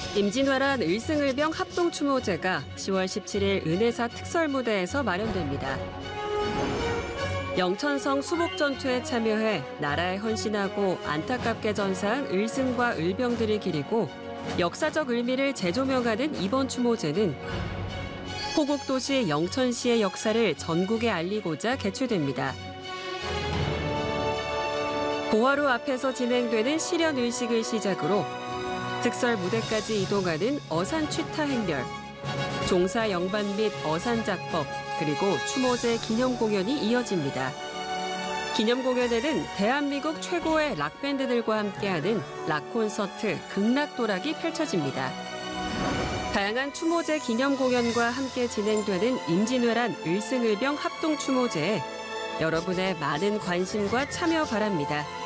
임진왜란 을승을병 합동추모제가 10월 17일 은혜사 특설무대에서 마련됩니다. 영천성 수복전투에 참여해 나라에 헌신하고 안타깝게 전사한 을승과 을병들을 기리고 역사적 의미를 재조명하는 이번 추모제는 호국도시 영천시의 역사를 전국에 알리고자 개최됩니다. 보화로 앞에서 진행되는 실현의식을 시작으로 특설 무대까지 이동하는 어산 취타 행렬, 종사 영반 및 어산 작법, 그리고 추모제 기념 공연이 이어집니다. 기념 공연에는 대한민국 최고의 락밴드들과 함께하는 락 콘서트 극락도락이 펼쳐집니다. 다양한 추모제 기념 공연과 함께 진행되는 임진왜란 을승을병 합동 추모제에 여러분의 많은 관심과 참여 바랍니다.